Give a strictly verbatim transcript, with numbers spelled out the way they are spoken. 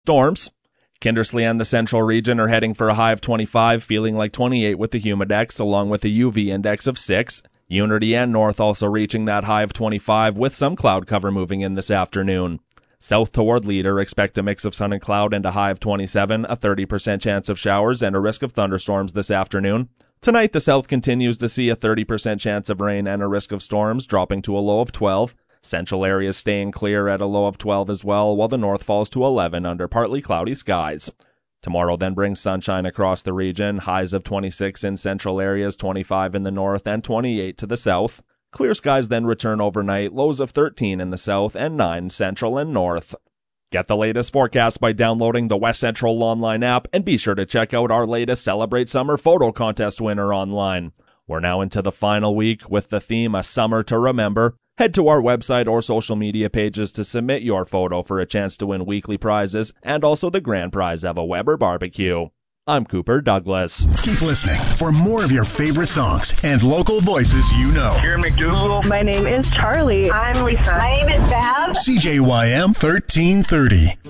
Storms. Kindersley and the central region are heading for a high of twenty-five, feeling like twenty-eight with the humidex, along with a U V index of six. Unity and North also reaching that high of twenty-five, with some cloud cover moving in this afternoon. South toward Leader, expect a mix of sun and cloud and a high of twenty-seven, a thirty percent chance of showers and a risk of thunderstorms this afternoon. Tonight, the south continues to see a thirty percent chance of rain and a risk of storms, dropping to a low of twelve. Central areas staying clear at a low of twelve as well, while the north falls to eleven under partly cloudy skies. Tomorrow then brings sunshine across the region, highs of twenty-six in central areas, twenty-five in the north, and twenty-eight to the south. Clear skies then return overnight, lows of thirteen in the south and nine central and north. Get the latest forecast by downloading the West Central Online app, and be sure to check out our latest Celebrate Summer photo contest winner online. We're now into the final week with the theme A Summer to Remember. Head to our website or social media pages to submit your photo for a chance to win weekly prizes and also the grand prize of a Weber barbecue. I'm Cooper Douglas. Keep listening for more of your favorite songs and local voices you know. Karen McDougal. My name is Charlie. I'm Lisa. My name is Bev. C J Y M thirteen thirty.